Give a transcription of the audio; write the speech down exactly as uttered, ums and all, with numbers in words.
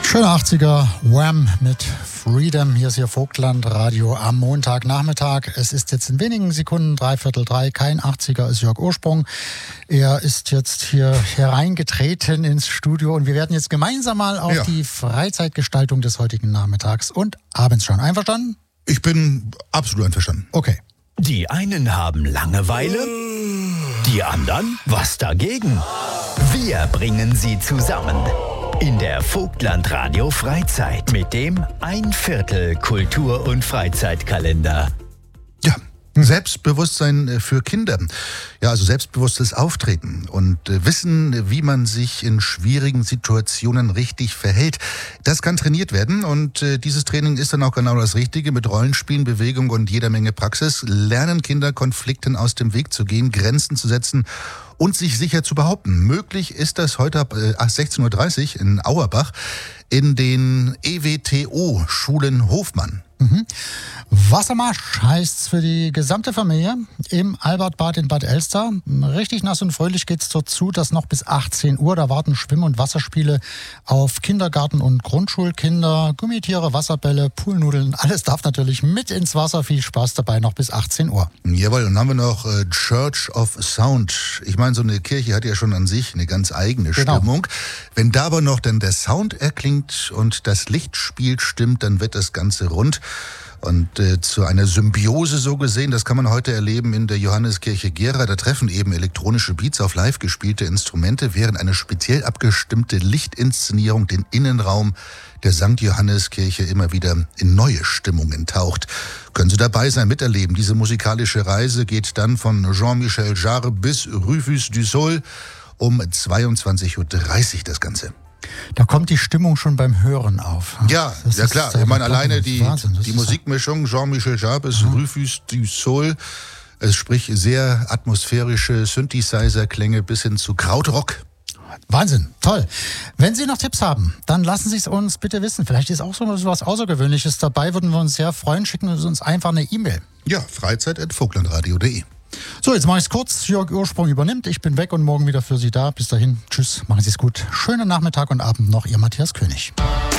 Schöne achtziger, Wham mit Freedom. Hier ist Ihr Vogtland-Radio am Montagnachmittag. Es ist jetzt in wenigen Sekunden dreiviertel drei. Kein achtziger ist Jörg Ursprung. Er ist jetzt hier hereingetreten ins Studio und wir werden jetzt gemeinsam mal auf ja. die Freizeitgestaltung des heutigen Nachmittags und abends schauen. Einverstanden? Ich bin absolut einverstanden. Okay. Die einen haben Langeweile, die anderen was dagegen. Wir bringen sie zusammen. In der Vogtland-Radio Freizeit mit dem ein Viertel Kultur- und Freizeitkalender. Ja, Selbstbewusstsein für Kinder. Ja, also selbstbewusstes Auftreten und Wissen, wie man sich in schwierigen Situationen richtig verhält. Das kann trainiert werden und dieses Training ist dann auch genau das Richtige. Mit Rollenspielen, Bewegung und jeder Menge Praxis lernen Kinder, Konflikten aus dem Weg zu gehen, Grenzen zu setzen und sich sicher zu behaupten. Möglich ist das heute ab sechzehn Uhr dreißig in Auerbach in den E W T O-Schulen Hofmann. Mhm. Wassermarsch heißt's für die gesamte Familie im Albertbad in Bad Elster. Richtig nass und fröhlich geht's dort zu, dass noch bis achtzehn Uhr, da warten Schwimm- und Wasserspiele auf Kindergarten- und Grundschulkinder, Gummitiere, Wasserbälle, Poolnudeln, alles darf natürlich mit ins Wasser. Viel Spaß dabei noch bis achtzehn Uhr. Jawohl, und dann haben wir noch äh, Church of Sound. Ich meine, so eine Kirche hat ja schon an sich eine ganz eigene Genau. Stimmung. Wenn da aber noch dann der Sound erklingt und das Lichtspiel stimmt, dann wird das Ganze rund. Und äh, zu einer Symbiose so gesehen, das kann man heute erleben in der Johanneskirche Gera. Da treffen eben elektronische Beats auf live gespielte Instrumente, während eine speziell abgestimmte Lichtinszenierung den Innenraum der Sankt Johanneskirche immer wieder in neue Stimmungen taucht. Können Sie dabei sein, miterleben. Diese musikalische Reise geht dann von Jean-Michel Jarre bis Rufus du Sol um zweiundzwanzig Uhr dreißig das Ganze. Da kommt die Stimmung schon beim Hören auf. Ja, das ja klar. Ich meine, alleine die, die ist Musikmischung Jean-Michel Jarre bis Rufus du Sol, es sprich sehr atmosphärische Synthesizer-Klänge bis hin zu Krautrock. Wahnsinn, toll. Wenn Sie noch Tipps haben, dann lassen Sie es uns bitte wissen. Vielleicht ist auch so was Außergewöhnliches dabei, würden wir uns sehr freuen. Schicken Sie uns einfach eine E-Mail. Ja, freizeit at vogtlandradio punkt de. So, jetzt mache ich es kurz. Jörg Ursprung übernimmt. Ich bin weg und morgen wieder für Sie da. Bis dahin, tschüss, machen Sie es gut. Schönen Nachmittag und Abend noch, Ihr Matthias König.